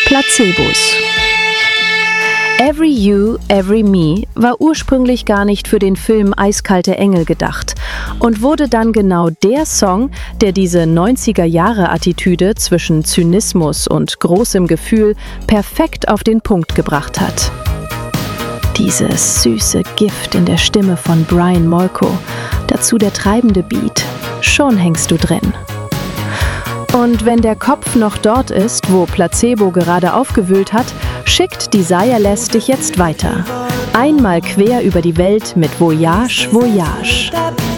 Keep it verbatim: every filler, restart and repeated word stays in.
Placebos. Every You, Every Me war ursprünglich gar nicht für den Film Eiskalte Engel gedacht und wurde dann genau der Song, der diese neunziger-Jahre-Attitüde zwischen Zynismus und großem Gefühl perfekt auf den Punkt gebracht hat. Dieses süße Gift in der Stimme von Brian Molko, dazu der treibende Beat, schon hängst du drin. Und wenn der Kopf noch dort ist, wo Placebo gerade aufgewühlt hat, schickt Desireless dich jetzt weiter. Einmal quer über die Welt mit Voyage, Voyage.